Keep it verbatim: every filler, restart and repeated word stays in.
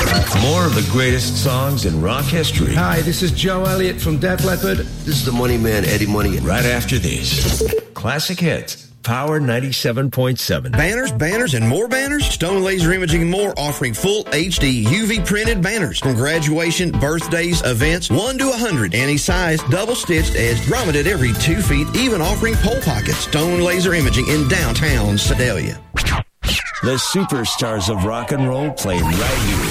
More of the greatest songs in rock history. Hi, this is Joe Elliott from Def Leppard. This is the Money Man, Eddie Money. Right after these. Classic hits. Power ninety-seven point seven. Banners, banners, and more banners? Stone Laser Imaging and More offering full H D U V printed banners from graduation, birthdays, events, one to one hundred. Any size, double stitched, edged, grommeted every two feet, even offering pole pockets. Stone Laser Imaging in downtown Sedalia. The superstars of rock and roll play right here.